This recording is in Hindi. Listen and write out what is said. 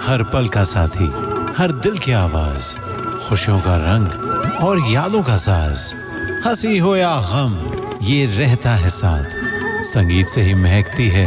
हर पल का साथी, हर दिल की आवाज, खुशियों का रंग और यादों का साज। हंसी हो या गम, ये रहता है साथ। संगीत से ही महकती है